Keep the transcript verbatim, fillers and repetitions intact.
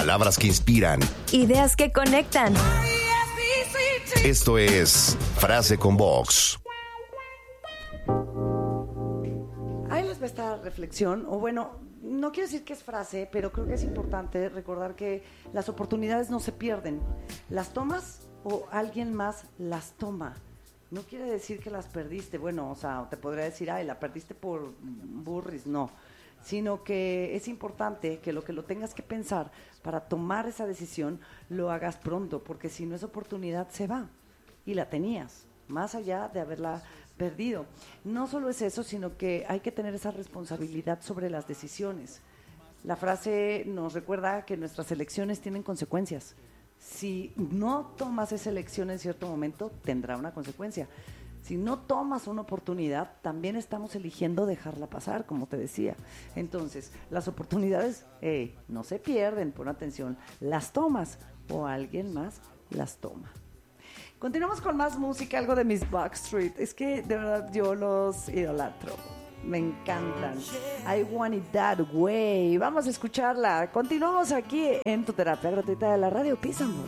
Palabras que inspiran. Ideas que conectan. Esto es Frase con Vox. Ahí les va esta reflexión, o bueno, no quiero decir que es frase, pero creo que es importante recordar que las oportunidades no se pierden. Las tomas o alguien más las toma. No quiere decir que las perdiste. Bueno, o sea, te podría decir, ay, la perdiste por burris, no. Sino que es importante que lo que lo tengas que pensar para tomar esa decisión lo hagas pronto, porque si no, esa oportunidad se va y la tenías, más allá de haberla perdido. No solo es eso, sino que hay que tener esa responsabilidad sobre las decisiones. La frase nos recuerda que nuestras elecciones tienen consecuencias. Si no tomas esa elección en cierto momento, tendrá una consecuencia. Si no tomas una oportunidad, también estamos eligiendo dejarla pasar, como te decía. Entonces, las oportunidades hey, no se pierden, pon atención, las tomas o alguien más las toma. Continuamos con más música, algo de Miss Backstreet. Es que de verdad yo los idolatro. Me encantan. I Want It That Way. Vamos a escucharla. Continuamos aquí en tu terapia gratuita de la radio Peace and Love.